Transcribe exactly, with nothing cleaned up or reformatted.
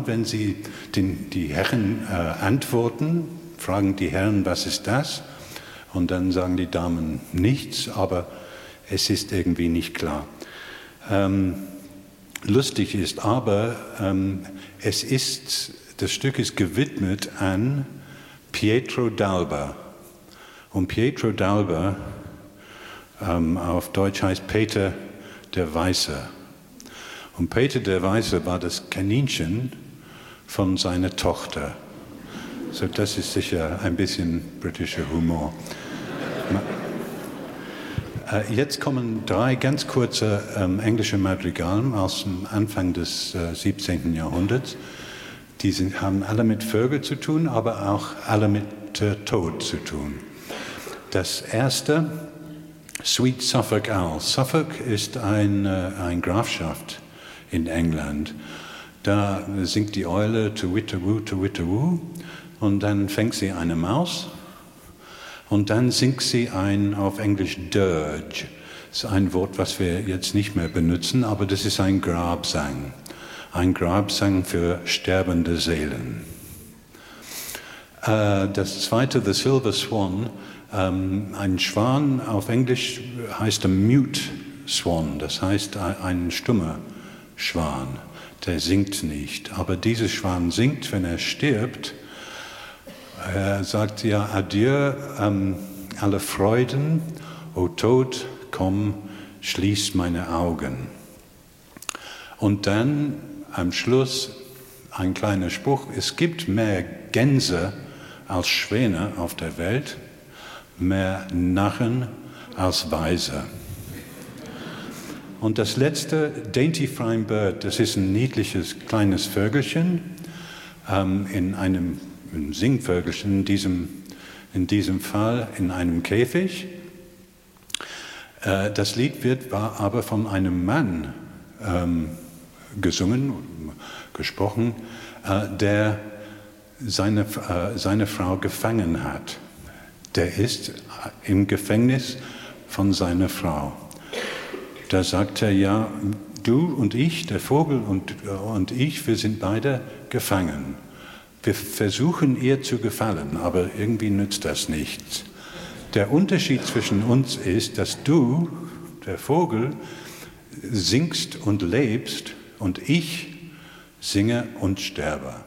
und wenn sie den, die Herren äh, antworten, fragen die Herren, was ist das? Und dann sagen die Damen nichts, aber es ist irgendwie nicht klar. Ähm, lustig ist aber, ähm, es ist, das Stück ist gewidmet an Pietro d'Alba. Und Pietro d'Alba, ähm, auf Deutsch heißt Peter der Weiße. Und Peter der Weiße war das Kaninchen von seiner Tochter. So, das ist sicher ein bisschen britischer Humor. Jetzt kommen drei ganz kurze ähm, englische Madrigalen aus dem Anfang des äh, siebzehnten Jahrhunderts. Die sind, haben alle mit Vögeln zu tun, aber auch alle mit äh, Tod zu tun. Das erste, Sweet Suffolk Owl. Suffolk ist ein, äh, eine Grafschaft in England. Da singt die Eule to-witter-woo, to-witter-woo und dann fängt sie eine Maus und dann singt sie ein, auf Englisch, Dirge. Das ist ein Wort, was wir jetzt nicht mehr benutzen, aber das ist ein Grabsang. Ein Grabsang für sterbende Seelen. Äh, das zweite, The Silver Swan. Ähm, ein Schwan auf Englisch heißt ein Mute Swan, das heißt ein stummer Schwan, der singt nicht. Aber dieser Schwan singt, wenn er stirbt. Er sagt ja Adieu, ähm, alle Freuden, o Tod, komm, schließ meine Augen. Und dann am Schluss ein kleiner Spruch, es gibt mehr Gänse als Schwäne auf der Welt, mehr Narren als Weise. Und das letzte, Dainty Fine Bird, das ist ein niedliches kleines Vögelchen ähm, in einem ein Singvögelchen, in diesem, in diesem Fall in einem Käfig. Äh, das Lied wird war aber von einem Mann ähm, gesungen, gesprochen, äh, der seine, äh, seine Frau gefangen hat. Der ist im Gefängnis von seiner Frau. Da sagt er, ja, du und ich, der Vogel und, und ich, wir sind beide gefangen. Wir versuchen ihr zu gefallen, aber irgendwie nützt das nichts. Der Unterschied zwischen uns ist, dass du, der Vogel, singst und lebst und ich singe und sterbe.